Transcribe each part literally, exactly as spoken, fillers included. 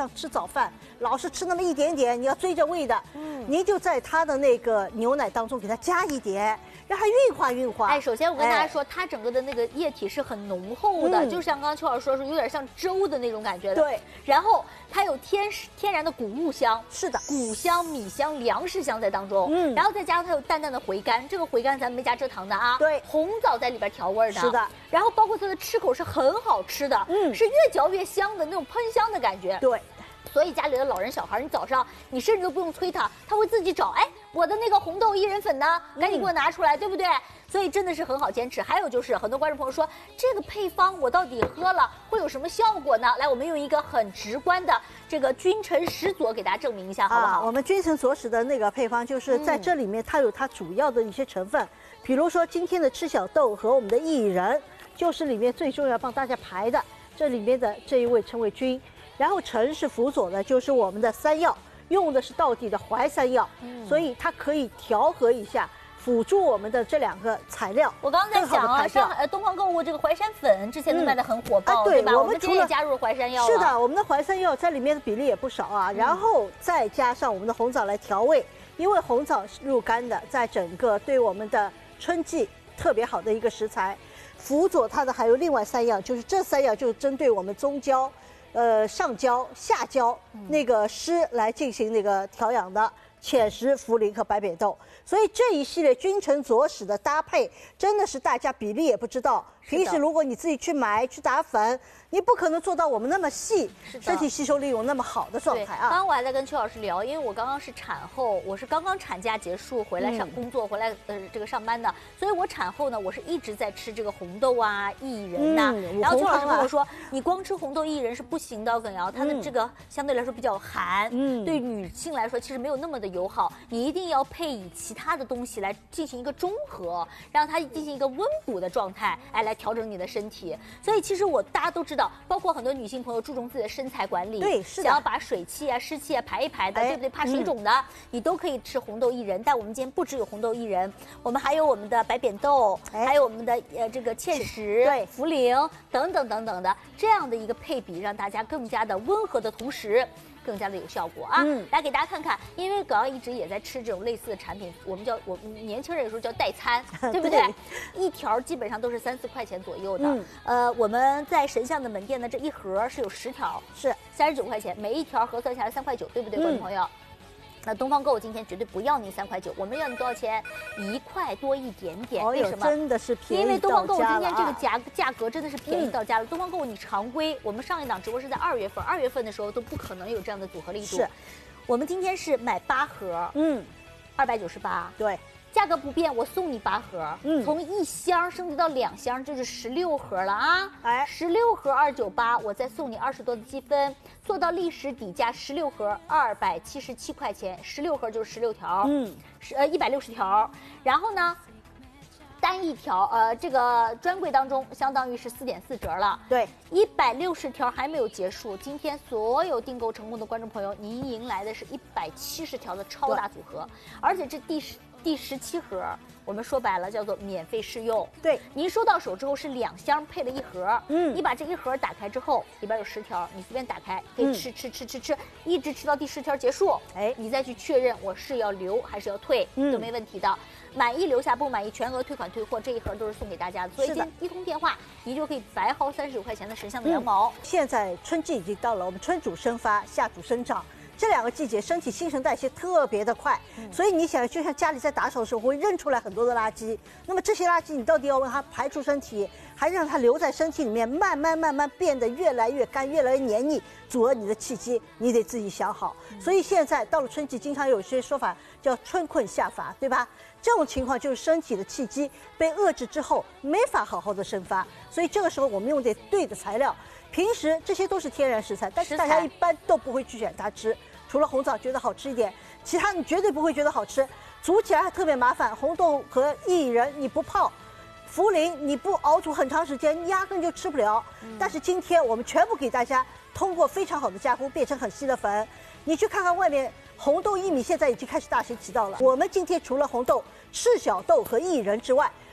上吃早饭，老是吃那么一点点，你要追着喂的，嗯，您就在它的那个牛奶当中给它加一点。 让它运化运化。 哎，首先我跟大家说，哎、它整个的那个液体是很浓厚的，嗯、就像刚刚邱老师说，是有点像粥的那种感觉的。 对。 然后它有天天然的谷物香， 是的， 谷香、米香、粮食香在当中。嗯。然后再加上它有淡淡的回甘，这个回甘咱们没加蔗糖的啊。 对。 红枣在里边调味的。 是的。 然后包括它的吃口是很好吃的，嗯，是越嚼越香的那种喷香的感觉。 对。 所以家里的老人小孩，你早上你甚至都不用催他，他会自己找。哎，我的那个红豆薏仁粉呢？赶紧给我拿出来，嗯、对不对？所以真的是很好坚持。还有就是很多观众朋友说，这个配方我到底喝了会有什么效果呢？来，我们用一个很直观的这个君臣实佐给大家证明一下，好不好？ 啊、我们君臣佐使的那个配方就是在这里面，它有它主要的一些成分，嗯、比如说今天的赤小豆和我们的薏仁，就是里面最重要帮大家排的。这里面的这一味称为君。 然后臣是辅佐的，就是我们的山药，用的是道地的淮山药，嗯、所以它可以调和一下，辅助我们的这两个材料。 我刚刚在想啊，上海东方购物这个淮山粉之前都卖的很火爆，嗯啊、 对, 对吧？ 我们今天也加入了淮山药。 是的，我们的淮山药在里面的比例也不少啊，嗯、然后再加上我们的红枣来调味，因为红枣是入肝的，在整个对我们的春季特别好的一个食材。辅佐它的还有另外三样，就是这三样就是针对我们中焦。 呃，上焦、下焦、嗯、那个湿来进行那个调养的浅食、茯苓和白扁豆，所以这一系列君臣佐使的搭配，真的是大家比例也不知道。平时如果你自己去买去打粉，你不可能做到我们那么细，身体吸收利用那么好的状态啊。 刚刚我还在跟邱老师聊，因为我刚刚是产后，我是刚刚产假结束回来上工作、嗯、回来呃这个上班的，所以我产后呢，我是一直在吃这个红豆啊、薏仁呐、啊。嗯、然后邱老师跟我说，你光吃红豆薏仁是不行的，耿瑶，它的这个相对来说比较寒，嗯，对女性来说其实没有那么的友好，你一定要配以其他的东西来进行一个中和，让它进行一个温补的状态，哎，来调整你的身体。所以其实我大家都知道，包括很多女性朋友注重自己的身材管理， 对，是的， 想要把水气啊、湿气啊排一排的，哎、对不对？怕水肿的，嗯、你都可以吃红豆薏仁。但我们今天不只有红豆薏仁，我们还有我们的白扁豆，哎、还有我们的呃这个芡实、 对茯苓等等等等的这样的一个配比，让大家更加的温和的同时。更加的有效果啊！嗯，来给大家看看，因为耿瑶一直也在吃这种类似的产品，我们叫我们年轻人有时候叫代餐，对不对？对，一条基本上都是三四块钱左右的。嗯，呃，我们在神象的门店呢，这一盒是有十条， 是三十九块钱，每一条核算下来三块九，对不对，观众朋友？嗯，那东方购物今天绝对不要你三块九，我们要你多少钱？一块多一点点。 哦、 为什么？ 真的是便宜到家了啊！ 因为东方购物今天这个价价格真的是便宜到家了。嗯、东方购物你常规，我们上一档直播是在二月份，二月份的时候都不可能有这样的组合力度。 是， 我们今天是买八盒，嗯，二百九十八， 对。 价格不变，我送你八盒，嗯，从一箱升级到两箱就是十六盒了啊！哎，十六盒二九八，我再送你二十多的积分，做到历史底价十六盒二百七十七块钱，十六盒就是十六条，嗯，是呃一百六十条，然后呢？单一条，呃，这个专柜当中相当于是四点四折了。 对， 一百六十条还没有结束。今天所有订购成功的观众朋友，您迎来的是一百七十条的超大组合，而且这第十第十七盒，我们说白了叫做免费试用。 对， 您收到手之后是两箱配了一盒，嗯，你把这一盒打开之后，里边有十条，你随便打开可以吃、嗯、吃吃吃吃，一直吃到第十条结束。哎，你再去确认我是要留还是要退，嗯、都没问题的。满意留下，不满意全额退款退货，这一盒都是送给大家的。所以今天一通电话，你就可以白薅三十九块钱的神象的羊毛、嗯。 现在春季已经到了，我们春主生发，夏主生长。这两个季节，身体新陈代谢特别的快，嗯、所以你想，就像家里在打扫的时候会扔出来很多的垃圾，那么这些垃圾你到底要让它排出身体，还是让它留在身体里面，慢慢慢慢变得越来越干，越来越黏腻，阻碍你的气机，你得自己想好。嗯、所以现在到了春季，经常有些说法叫春困夏乏，对吧？这种情况就是身体的气机被遏制之后，没法好好的生发，所以这个时候我们用点对的材料。平时这些都是天然食材，但是大家一般都不会去选它吃。除了红枣觉得好吃一点，其他你绝对不会觉得好吃，煮起来还特别麻烦。红豆和薏仁你不泡，茯苓你不熬煮很长时间，你压根就吃不了。嗯、但是今天我们全部给大家通过非常好的加工变成很稀的粉。你去看看外面，红豆薏米现在已经开始大行其道了。我们今天除了红豆、赤小豆和薏仁之外，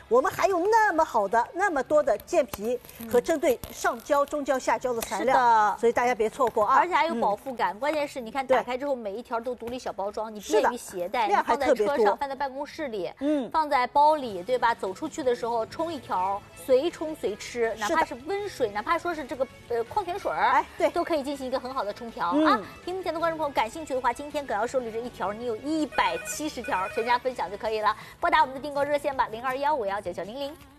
我们还有那么好的、那么多的健脾和针对上焦、中焦、下焦的材料， 是的， 所以大家别错过啊！ 而且还有饱腹感，嗯、关键是你看打开之后每一条都独立小包装，你便于携带，你放在车上、放在办公室里，嗯，放在包里，对吧？走出去的时候冲一条，随冲随吃，哪怕是温水，哪怕说是这个呃矿泉水，哎，对，都可以进行一个很好的冲调、嗯、啊！屏幕前的观众朋友感兴趣的话，今天葛瑶手里这一条，你有一百七十条，全家分享就可以了。拨打我们的订购热线吧，零二幺五幺九九零零。